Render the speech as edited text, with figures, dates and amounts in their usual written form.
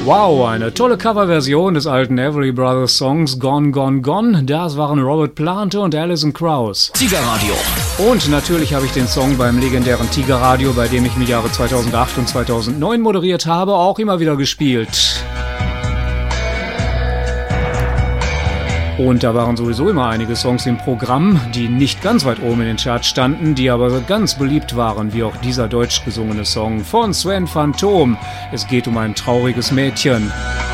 Wow, eine tolle Coverversion des alten Everly Brothers Songs Gone, Gone, Gone. Das waren Robert Plante und Alison Krauss. Tiger Radio. Und natürlich habe ich den Song beim legendären Tiger Radio, bei dem ich im Jahre 2008 und 2009 moderiert habe, auch immer wieder gespielt. Und da waren sowieso immer einige Songs im Programm, die nicht ganz weit oben in den Charts standen, die aber ganz beliebt waren, wie auch dieser deutsch gesungene Song von Sven Phantom. Es geht um ein trauriges Mädchen.